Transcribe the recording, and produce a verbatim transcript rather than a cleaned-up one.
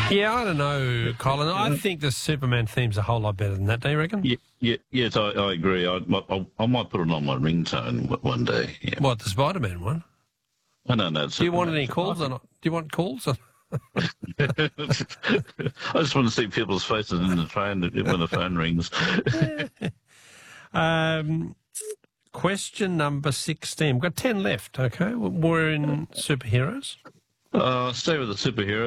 Yeah, I don't know, Colin. I think the Superman theme's a whole lot better than that, do you reckon? Yeah, yeah, yes, I, I agree. I, I, I might put it on my ringtone one day. Yeah. What, the Spider-Man one? I don't know. Do you want any calls on it? Do you want calls on I just want to see people's faces in the train when the phone rings. um, question number sixteen. We've got ten left, okay? We're in superheroes. Uh, stay with the superhero.